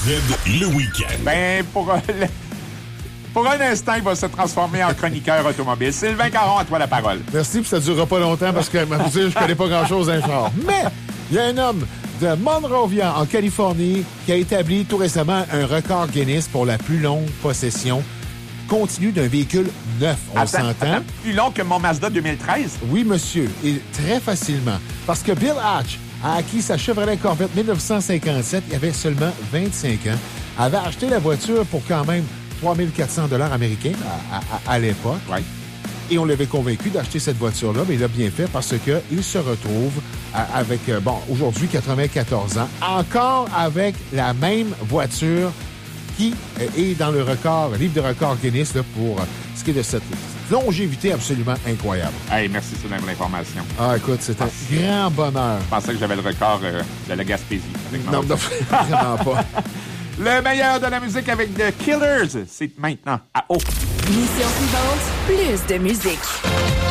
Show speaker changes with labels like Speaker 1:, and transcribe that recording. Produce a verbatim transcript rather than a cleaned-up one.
Speaker 1: Z, le week-end.
Speaker 2: Ben, pour, euh, le- pour un instant, il va se transformer en chroniqueur automobile. Sylvain Caron, à toi la parole.
Speaker 3: Merci, puis ça ne durera pas longtemps parce que, je vous dire, je connais pas grand-chose d'un char. Mais, il y a un homme de Monrovia, en Californie, qui a établi tout récemment un record Guinness pour la plus longue possession continue d'un véhicule neuf. On
Speaker 2: Attends,
Speaker 3: s'entend?
Speaker 2: attends, plus long que mon Mazda deux mille treize?
Speaker 3: Oui, monsieur, et très facilement. Parce que Bill Hatch a acquis sa Chevrolet Corvette dix-neuf cent cinquante-sept, il avait seulement vingt-cinq ans, avait acheté la voiture pour quand même trois mille quatre cents dollars américains à, à, à l'époque.
Speaker 2: Oui.
Speaker 3: Et on l'avait convaincu d'acheter cette voiture-là, mais il a bien fait parce qu'il se retrouve à, avec, euh, bon, aujourd'hui, quatre-vingt-quatorze ans, encore avec la même voiture qui euh, est dans le record, le livre de record Guinness, là, pour euh, ce qui est de cette longévité absolument incroyable.
Speaker 2: Hey, merci, c'est de l'information.
Speaker 3: Ah, écoute, c'est un grand bonheur.
Speaker 2: Je pensais que j'avais le record euh, de la Gaspésie. Avec ma
Speaker 3: Non, non,
Speaker 2: voiture.
Speaker 3: vraiment pas.
Speaker 2: Le meilleur de la musique avec The Killers, c'est maintenant à haut.
Speaker 4: Mission suivante, plus de musique.